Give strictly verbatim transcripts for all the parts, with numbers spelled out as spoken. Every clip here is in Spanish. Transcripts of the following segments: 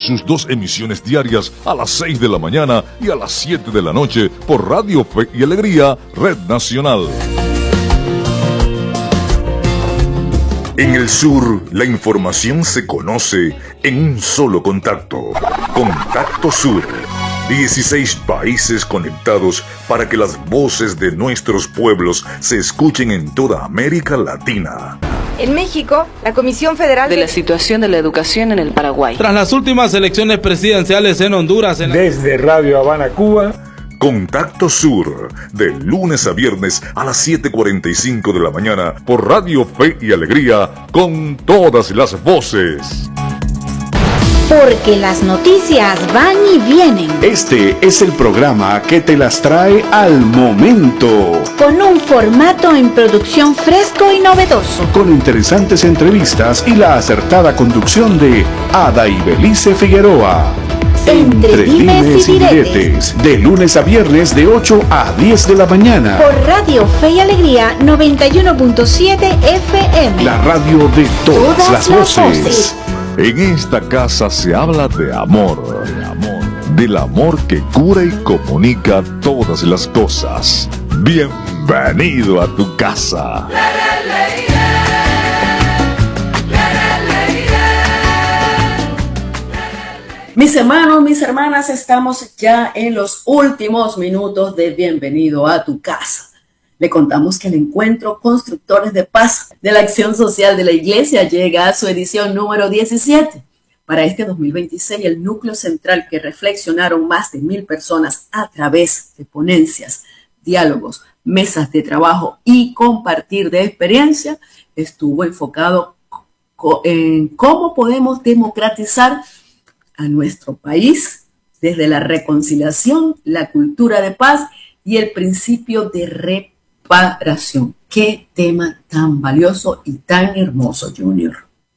sus dos emisiones diarias a las seis de la mañana y a las siete de la noche por Radio Fe y Alegría, Red Nacional. En el sur, la información se conoce en un solo contacto. Contacto Sur. dieciséis países conectados para que las voces de nuestros pueblos se escuchen en toda América Latina. En México, la Comisión Federal de la situación de la educación en el Paraguay. Tras las últimas elecciones presidenciales en Honduras. En la... Desde Radio Habana, Cuba. Contacto Sur, de lunes a viernes a las siete cuarenta y cinco de la mañana por Radio Fe y Alegría, con todas las voces. Porque las noticias van y vienen. Este es el programa que te las trae al momento. Con un formato en producción fresco y novedoso. Con interesantes entrevistas y la acertada conducción de Ada Ibelice Figueroa. Entre, Entre dimes, dimes y diretes. diretes. De lunes a viernes de ocho a diez de la mañana. Por Radio Fe y Alegría noventa y uno punto siete F M. La radio de todas, todas las, las voces. voces. En esta casa se habla de amor, de amor, del amor que cura y comunica todas las cosas. Bienvenido a tu casa. Mis hermanos, mis hermanas, estamos ya en los últimos minutos de Bienvenido a tu casa. Le contamos que el encuentro Constructores de Paz de la Acción Social de la Iglesia llega a su edición número diecisiete. Para este dos mil veintiséis, el núcleo central que reflexionaron más de mil personas a través de ponencias, diálogos, mesas de trabajo y compartir de experiencia estuvo enfocado en cómo podemos democratizar a nuestro país desde la reconciliación, la cultura de paz y el principio de reparación. Qué tema tan valioso y tan hermoso, Junior.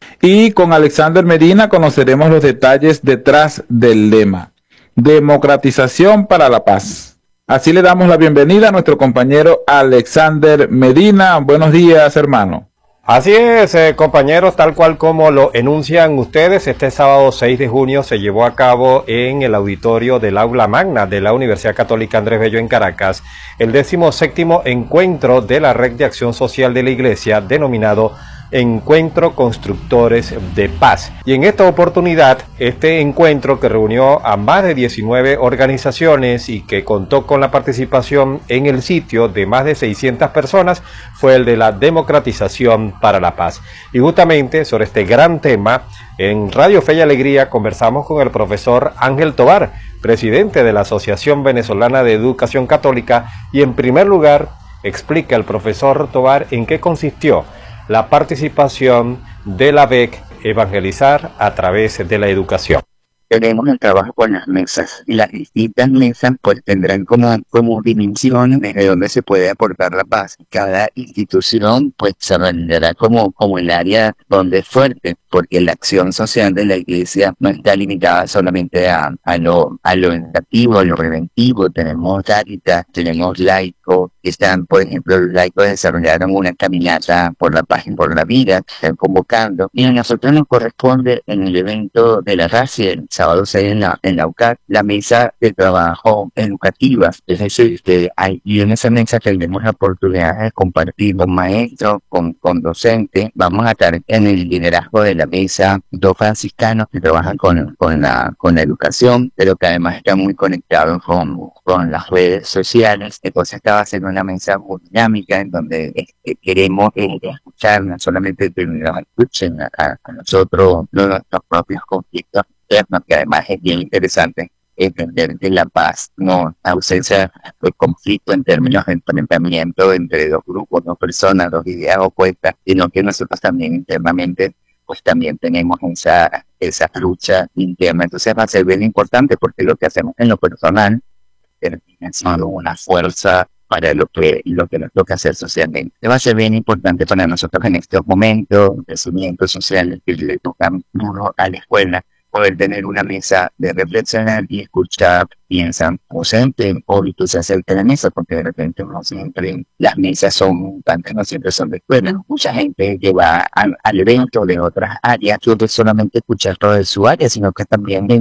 Y con Alexander Medina conoceremos los detalles detrás del lema: democratización para la paz. Así le damos la bienvenida a nuestro compañero Alexander Medina. Buenos días, hermano. Así es, eh, compañeros, tal cual como lo enuncian ustedes, este sábado seis de junio se llevó a cabo en el auditorio del Aula Magna de la Universidad Católica Andrés Bello en Caracas el decimoséptimo encuentro de la Red de Acción Social de la Iglesia, denominado Encuentro Constructores de Paz. Y en esta oportunidad, este encuentro, que reunió a más de diecinueve organizaciones y que contó con la participación en el sitio de más de seiscientas personas, fue el de la democratización para la paz. Y justamente sobre este gran tema, en Radio Fe y Alegría conversamos con el profesor Ángel Tovar, presidente de la Asociación Venezolana de Educación Católica, y en primer lugar explica el profesor Tovar en qué consistió la participación de la B E C Evangelizar a través de la educación. Tenemos el trabajo con las mesas, y las distintas mesas pues tendrán como, como dimensiones desde donde se puede aportar la paz. Cada institución pues se renderá como, como el área donde es fuerte, porque la acción social de la iglesia no está limitada solamente a, a lo a lo educativo, a lo preventivo. Tenemos Caritas, tenemos laicos, que están, por ejemplo, los laicos desarrollaron una caminata por la paz y por la vida, que están convocando, y a nosotros nos corresponde en el evento de la R A C I, el sábado seis en la, en la U C A C, la mesa de trabajo educativa. Es decir, que hay, y en esa mesa tenemos la oportunidad de compartir con maestros, con, con docentes. Vamos a estar en el liderazgo de la mesa dos franciscanos que trabajan con, con, la, con la educación, pero que además están muy conectados con, con las redes sociales. Entonces esta va a ser una mesa muy dinámica en donde este, queremos eh, escuchar, no solamente que nos escuchen a, a, a nosotros, no nuestros propios conflictos internos, que además es bien interesante entender que la paz no ausencia de conflicto en términos de enfrentamiento entre dos grupos, dos personas, dos ideas opuestas, sino que nosotros también internamente pues también tenemos esa, esa lucha interna. Entonces va a ser bien importante, porque lo que hacemos en lo personal termina siendo una fuerza para lo que, lo que nos toca hacer socialmente. Va a ser bien importante para nosotros en estos momentos de crecimiento social que le tocan duro a la escuela, poder tener una mesa de reflexionar y escuchar, piensan, o siempre, o se acerca a la mesa, porque de repente no siempre las mesas son tantas, no siempre son de escuela. Mucha gente que va al, al evento de otras áreas, no solamente escuchar todo de su área, sino que también